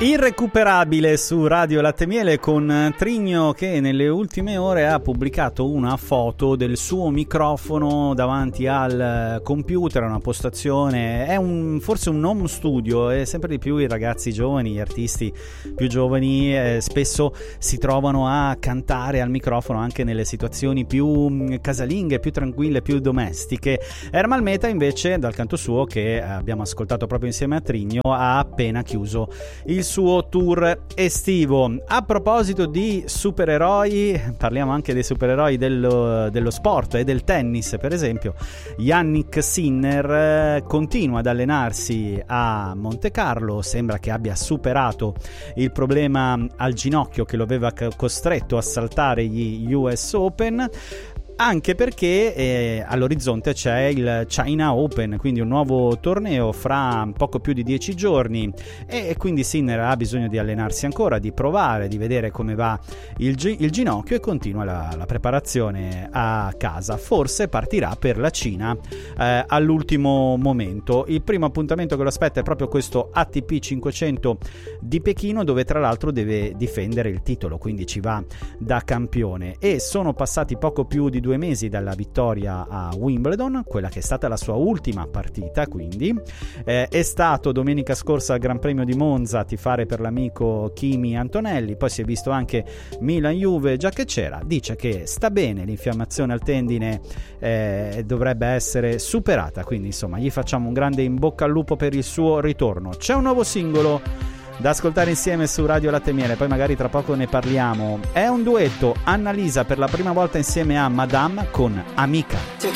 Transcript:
Irrecuperabile su Radio Latte Miele con Trigno, che nelle ultime ore ha pubblicato una foto del suo microfono davanti al computer, una postazione, è forse un home studio, e sempre di più i ragazzi giovani, gli artisti più giovani spesso si trovano a cantare al microfono anche nelle situazioni più casalinghe, più tranquille, più domestiche. Ermal Meta invece, dal canto suo, che abbiamo ascoltato proprio insieme a Trigno, ha appena chiuso il suo tour estivo. A proposito di supereroi, parliamo anche dei supereroi dello sport e del tennis. Per esempio, Jannik Sinner continua ad allenarsi a Monte Carlo, sembra che abbia superato il problema al ginocchio che lo aveva costretto a saltare gli US Open, anche perché all'orizzonte c'è il China Open, quindi un nuovo torneo fra poco più di 10 giorni, e quindi Sinner ha bisogno di allenarsi ancora, di provare, di vedere come va il ginocchio, e continua la preparazione a casa. Forse partirà per la Cina all'ultimo momento. Il primo appuntamento che lo aspetta è proprio questo ATP 500 di Pechino, dove tra l'altro deve difendere il titolo, quindi ci va da campione. E sono passati poco più di 2 mesi dalla vittoria a Wimbledon, quella che è stata la sua ultima partita, quindi è stato domenica scorsa al Gran Premio di Monza a tifare per l'amico Kimi Antonelli, poi si è visto anche Milan-Juve, già che c'era. Dice che sta bene, l'infiammazione al tendine dovrebbe essere superata, quindi insomma gli facciamo un grande in bocca al lupo per il suo ritorno. C'è un nuovo singolo da ascoltare insieme su Radio Latte Miele, poi magari tra poco ne parliamo. È un duetto, Annalisa per la prima volta insieme a Madame con Amica.